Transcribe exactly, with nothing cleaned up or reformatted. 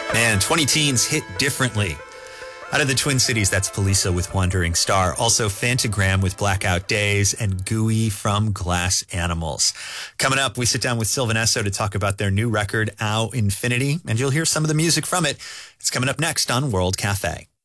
Man, twenty teens hit differently. Out of the Twin Cities, that's Poliça with Wandering Star. Also Phantogram with Blackout Days and Gooey from Glass Animals. Coming up, we sit down with Sylvan Esso to talk about their new record, Au Infinity, and you'll hear some of the music from it. It's coming up next on World Cafe.